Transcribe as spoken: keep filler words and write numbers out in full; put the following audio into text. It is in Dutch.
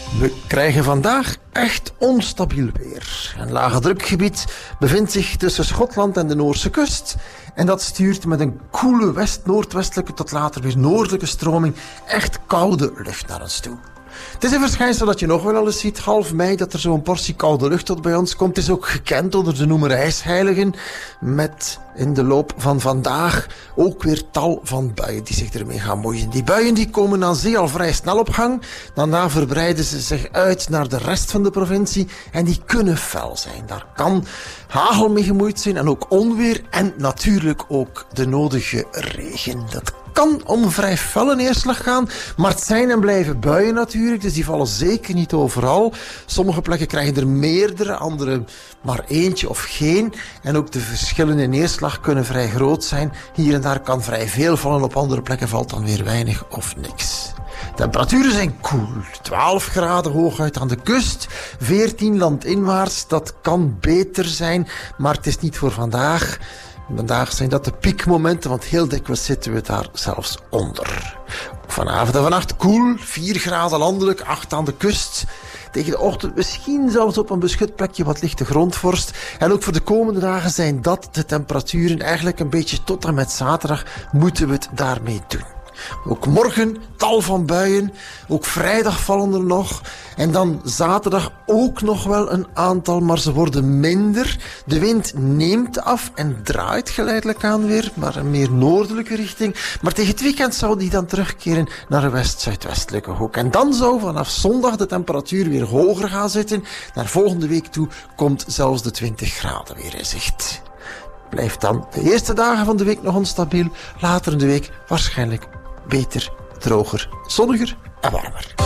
We krijgen vandaag echt onstabiel weer. Een lage drukgebied bevindt zich tussen Schotland en de Noorse kust. En dat stuurt met een koele west-noordwestelijke tot later weer noordelijke stroming echt koude lucht naar ons toe. Het is een verschijnsel dat je nog wel eens ziet, half mei, dat er zo'n portie koude lucht tot bij ons komt. Het is ook gekend onder de noemer ijsheiligen, met in de loop van vandaag ook weer tal van buien die zich ermee gaan moeien. Die buien die komen aan zee al vrij snel op gang. Daarna verbreiden ze zich uit naar de rest van de provincie en die kunnen fel zijn. Daar kan hagel mee gemoeid zijn en ook onweer en natuurlijk ook de nodige regen. Dat kan om vrij felle neerslag gaan, maar het zijn en blijven buien natuurlijk, dus die vallen zeker niet overal. Sommige plekken krijgen er meerdere, andere maar eentje of geen. En ook de verschillen in neerslag kunnen vrij groot zijn. Hier en daar kan vrij veel vallen, op andere plekken valt dan weer weinig of niks. Temperaturen zijn koel. twaalf graden hooguit aan de kust, veertien landinwaarts. Dat kan beter zijn, maar het is niet voor vandaag. Vandaag zijn dat de piekmomenten, want heel dikwijls zitten we daar zelfs onder. Vanavond en vannacht koel, vier graden landelijk, acht aan de kust. Tegen de ochtend misschien zelfs op een beschut plekje wat lichte grondvorst. En ook voor de komende dagen zijn dat de temperaturen. Eigenlijk een beetje tot en met zaterdag moeten we het daarmee doen. Ook morgen tal van buien. Ook vrijdag vallen er nog. En dan zaterdag ook nog wel een aantal, maar ze worden minder. De wind neemt af en draait geleidelijk aan weer, maar een meer noordelijke richting. Maar tegen het weekend zou die dan terugkeren naar de west-zuidwestelijke hoek. En dan zou vanaf zondag de temperatuur weer hoger gaan zitten. Naar volgende week toe komt zelfs de twintig graden weer in zicht. Blijft dan de eerste dagen van de week nog onstabiel. Later in de week waarschijnlijk beter, droger, zonniger en warmer.